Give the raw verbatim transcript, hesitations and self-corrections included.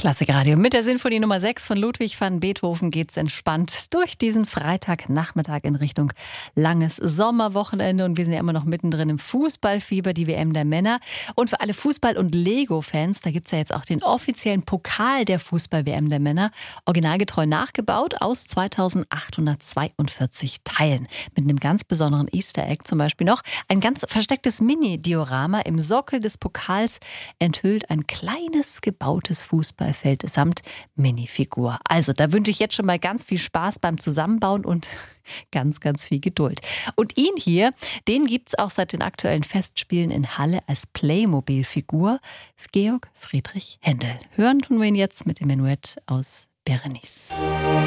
Klassikradio. Mit der Sinfonie Nummer sechs von Ludwig van Beethoven geht's entspannt durch diesen Freitagnachmittag in Richtung langes Sommerwochenende. Und wir sind ja immer noch mittendrin im Fußballfieber, die W M der Männer. Und für alle Fußball- und Lego-Fans, da gibt's ja jetzt auch den offiziellen Pokal der Fußball-W M der Männer. Originalgetreu nachgebaut aus zweitausendachthundertzweiundvierzig Teilen. Mit einem ganz besonderen Easter Egg zum Beispiel noch. Ein ganz verstecktes Mini-Diorama im Sockel des Pokals enthüllt ein kleines gebautes Fußballfeld samt Minifigur. Also da wünsche ich jetzt schon mal ganz viel Spaß beim Zusammenbauen und ganz, ganz viel Geduld. Und ihn hier, den gibt es auch seit den aktuellen Festspielen in Halle als Playmobil-Figur. Georg Friedrich Händel. Hören tun wir ihn jetzt mit dem Menuett aus Berenice.